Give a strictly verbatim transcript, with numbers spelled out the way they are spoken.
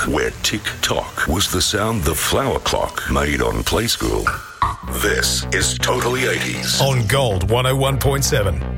where tick-tock was the sound the flower clock made on Play School. This is Totally eighties. On Gold one oh one point seven.